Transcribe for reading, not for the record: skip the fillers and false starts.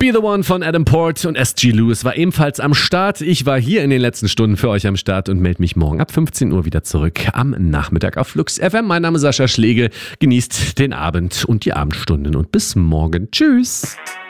Be The One von Adam Port und S.G. Lewis war ebenfalls am Start. Ich war hier in den letzten Stunden für euch am Start und melde mich morgen ab 15 Uhr wieder zurück am Nachmittag auf Flux FM. Mein Name ist Sascha Schlegel. Genießt den Abend und die Abendstunden und bis morgen. Tschüss.